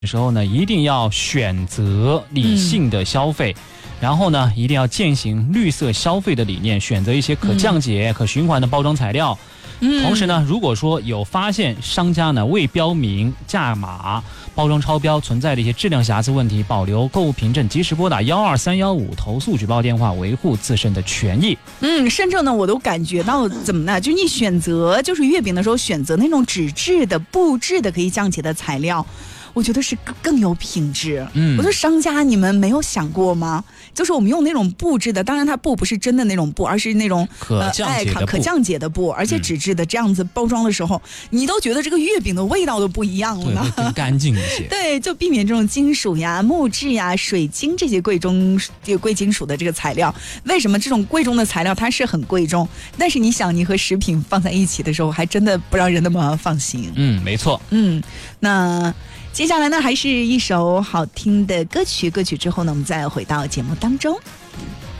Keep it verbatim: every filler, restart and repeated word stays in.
时候呢，一定要选择理性的消费。嗯，然后呢，一定要践行绿色消费的理念，选择一些可降解、嗯、可循环的包装材料。嗯，同时呢，如果说有发现商家呢未标明价码、包装超标存在的一些质量瑕疵问题，保留购物凭证，及时拨打幺二三幺五投诉举报电话，维护自身的权益。 嗯，甚至呢，我都感觉到怎么呢？就你选择就是月饼的时候，选择那种纸质的、布制的可以降解的材料。我觉得是更有品质。嗯，我说商家你们没有想过吗？就是我们用那种布制的，当然它布不是真的那种布，而是那种可降解的布， 呃、可降解的布，而且纸质的，这样子包装的时候，嗯、你都觉得这个月饼的味道都不一样了呢， 对，更干净一些。 对，就避免这种金属呀、木质呀、水晶这些贵重、贵金属的这个材料。为什么这种贵重的材料它是很贵重？但是你想，你和食品放在一起的时候，还真的不让人那么放心。 嗯，没错。 嗯，那。接下来呢，还是一首好听的歌曲，歌曲之后呢，我们再回到节目当中。